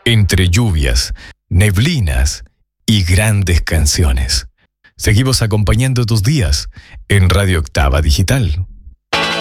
Entre lluvias, neblinas y grandes canciones. Seguimos acompañando tus días en Radio Octava Digital.